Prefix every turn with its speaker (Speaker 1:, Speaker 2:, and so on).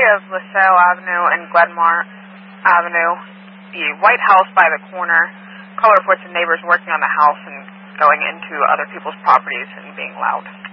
Speaker 1: of LaSalle Avenue and Glenmar Avenue, the white house by the corner, caller reports of neighbors working on the house and going into other people's properties and being loud.